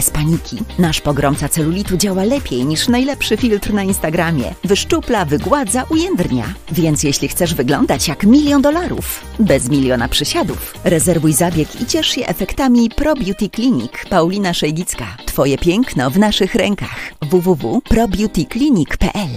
bez paniki. Nasz pogromca celulitu działa lepiej niż najlepszy filtr na Instagramie. Wyszczupla, wygładza, ujędrnia. Więc jeśli chcesz wyglądać jak $1 000 000, bez miliona przysiadów, rezerwuj zabieg i ciesz się efektami Pro Beauty Clinic. Paulina Szejgicka. Twoje piękno w naszych rękach. www.probeautyclinic.pl